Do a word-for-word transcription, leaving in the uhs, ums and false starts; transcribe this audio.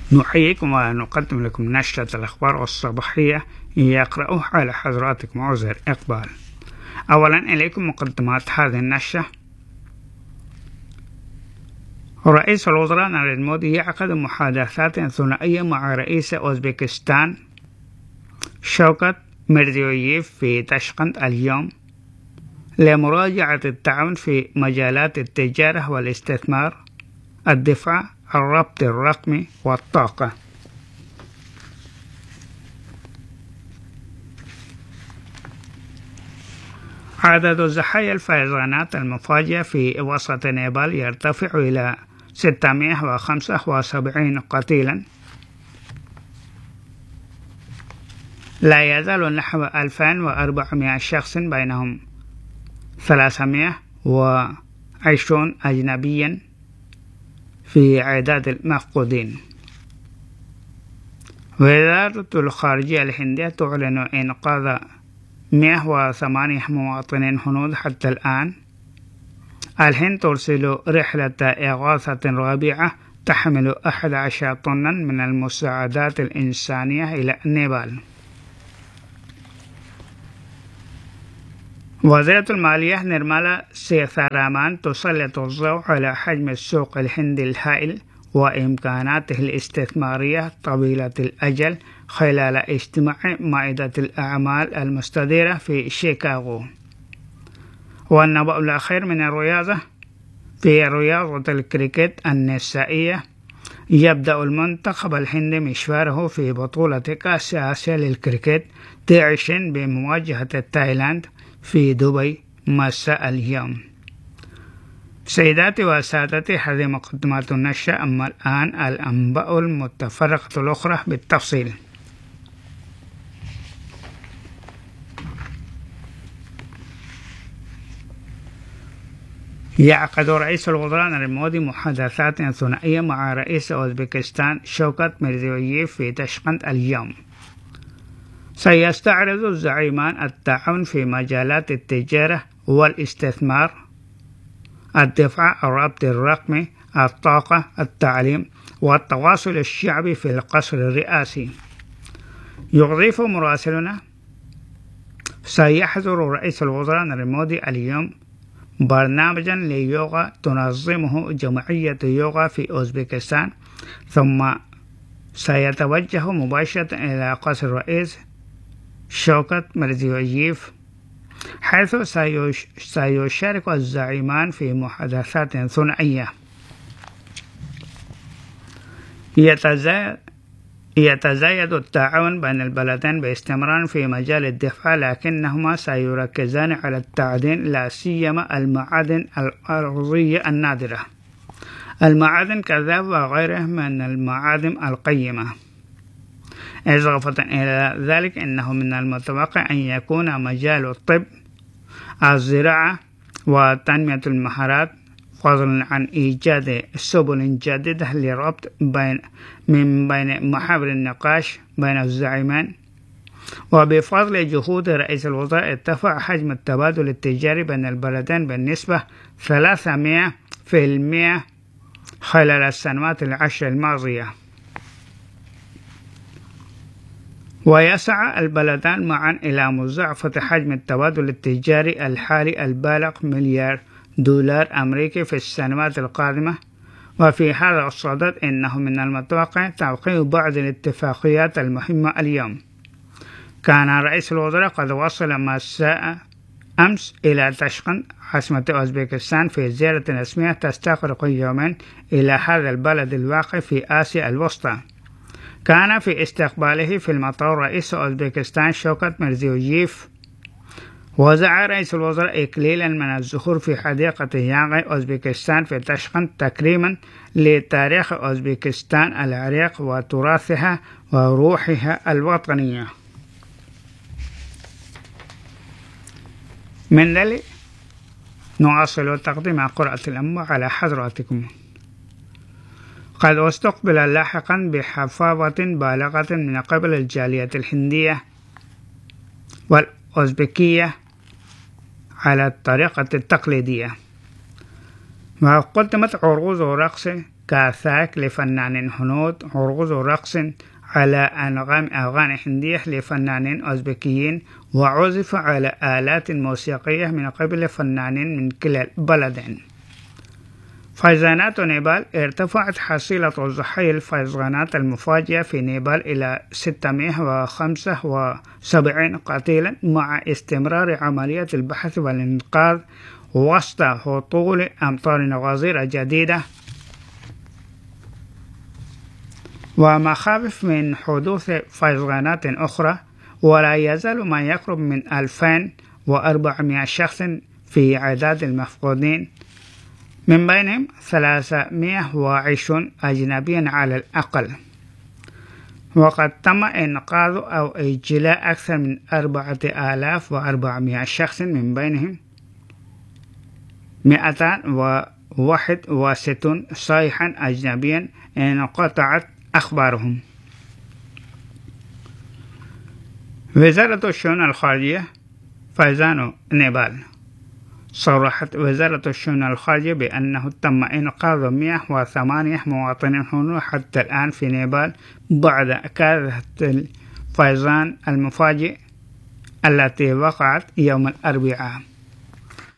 نحييكم ونقدم لكم نشرة الأخبار الصباحية يقرأها على حضراتكم عزر إقبال. أولا إليكم مقدمات هذه النشرة. رئيس الوزراء نريندرا مودي يعقد محادثات ثنائية مع رئيس أوزبكستان شوكت ميردزيوييف في تاشقند اليوم لمراجعة التعاون في مجالات التجارة والاستثمار، الدفاع، الربط الرقمي والطاقة. عدد الضحايا الفيضانات المفاجئة في وسط نيبال يرتفع إلى ستمائة وخمسة وسبعين قتيلا. لا يزال نحو ألفين وأربعمائة شخص بينهم ثلاثمائة وعشرين أجنبيا في عداد المفقودين. وزارة الخارجية الهندية تعلن إنقاذ مائة وثمانية مواطنين هنود حتى الآن. الهند ترسل رحلة إغاثة رابعة تحمل أحد عشر طنا من المساعدات الإنسانية إلى نيبال. وزيرة المالية نيرمالا سيثارامان تسلط الضوء على حجم السوق الهندي الهائل وإمكاناته الاستثمارية طويلة الأجل خلال اجتماع مائدة الأعمال المستديرة في شيكاغو. والنبأ الأخير من الرياضة. في رياضة الكريكت النسائية يبدأ المنتخب الهندي مشواره في بطولة كأس آسيا للكريكت تعشن بمواجهة تايلاند في دبي مساء اليوم. سيداتي وسادتي، هذه مقدمات النشرة. أما الآن الأنباء المتفرقة الأخرى بالتفصيل. يعقد رئيس الوزراء نريندرا مودي محادثات ثنائية مع رئيس أوزبكستان شوكت ميردزيوييف في تاشقند اليوم. سيستعرض الزعيمان التعاون في مجالات التجارة والاستثمار، الدفاع، الربط الرقمي، الطاقة، التعليم والتواصل الشعبي في القصر الرئاسي. يضيف مراسلنا: سيحضر رئيس الوزراء نريندرا مودي اليوم برنامجا ليوغا تنظمه جمعية يوغا في أوزبكستان، ثم سيتوجه مباشرة إلى قصر الرئيس شوكت ميردزيوييف، حيث سيشارك الزعيمان في محادثات ثنائية. يتزايد التعاون بين البلدين باستمرار في مجال الدفاع، لكنهما سيركزان على التعدين لا سيما المعادن الأرضية النادرة، المعادن كالذهب وغيرها من المعادن القيمة. إضافة إلى ذلك، إنه من المتوقع أن يكون مجال الطب، الزراعة وتنمية المهارات، فضلا عن إيجاد سبل جديدة للربط بين من بين محاور النقاش بين الزعيمان. وبفضل جهود رئيس الوزراء ارتفع حجم التبادل التجاري بين البلدين بنسبة ثلاثمائة بالمئة خلال السنوات العشر الماضية. ويسعى البلدان معا إلى مضاعفة حجم التبادل التجاري الحالي البالغ مليار دولار أمريكي في السنوات القادمة. وفي هذا الصدد إنه من المتوقع توقيع بعض الاتفاقيات المهمة اليوم. كان رئيس الوزراء قد وصل مساء أمس إلى تاشقند عاصمة أوزبكستان في زيارة رسمية تستغرق يومين إلى هذا البلد الواقع في آسيا الوسطى. كان في استقباله في المطار رئيس أوزبكستان شوكت ميردزيوييف. وزع رئيس الوزراء إكليلا من الزهور في حديقة يانغي أوزبكستان في تاشقند تكريما لتاريخ أوزبكستان العريق وتراثها وروحها الوطنية. من ذلك نواصل تقديم قراءة الأنباء على حضراتكم. قد استقبل لاحقا بحفاوة بالغة من قبل الجالية الهندية والأوزبكية على الطريقة التقليدية، وقدمت عروض رقص كاثاك لفنانين هنود، عروض ورقص على أنغام أغاني هندية لفنانين أوزبكيين، وعزف على آلات موسيقية من قبل فنانين من كلا البلدين. فيضانات نيبال: ارتفعت حصيلة الضحايا الفيضانات المفاجئة في نيبال إلى ستمائة وخمسة وسبعين قتيلا، مع استمرار عملية البحث والإنقاذ وسط هطول أمطار غزيرة جديدة ومخاوف من حدوث فيضانات أخرى. ولا يزال ما يقرب من ألفين وأربعمائة شخص في عداد المفقودين، من بينهم ثلاثمائة وعشرين أجنبيا على الأقل. وقد تم إنقاذ أو إجلاء أكثر من أربعة آلاف وأربعمائة شخص، من بينهم مئتين وواحد وستون صيحا أجنبيا انقطعت أخبارهم. وزارة الشؤون الخارجية فيضان نيبال: صرحت وزارة الشؤون الخارجية بأنه تم إنقاذ مئة وثمانية مواطنين هنود حتى الآن في نيبال بعد كارثة الفيضان المفاجئ التي وقعت يوم الأربعاء.